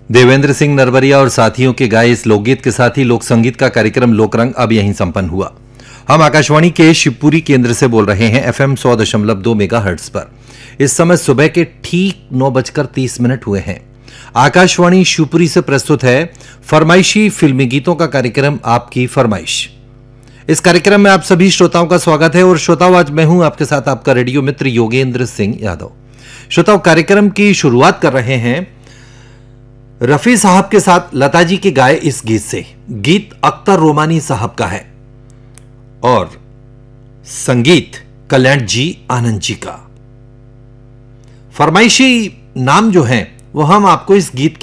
देवेंद्र सिंह नरवरिया और साथियों के गाए इस लोकगीत के साथ ही लोक संगीत का कार्यक्रम लोकरंग अब यहीं संपन्न हुआ। हम आकाशवाणी के शिवपुरी केंद्र से बोल रहे हैं FM 100.2 मेगाहर्ट्ज पर। इस समय सुबह के ठीक 9:30 हुए हैं। आकाशवाणी शिवपुरी से प्रस्तुत है फरमाइशी फिल्मी गीतों का कार्यक्रम आपकी फरमाइश। इस कार्यक्रम में आप सभी श्रोताओं का स्वागत है और श्रोताओं, आज मैं हूं आपके साथ आपका रेडियो मित्र योगेंद्र सिंह यादव। श्रोताओं, कार्यक्रम की शुरुआत कर रहे हैं रफी साहब के साथ लता जी के गाए इस गीत से। गीत अख्तर रोमानी साहब का है और संगीत कल्याण जी आनंद जी का। फरमाइशी नाम जो है वो हम आपको इस गीत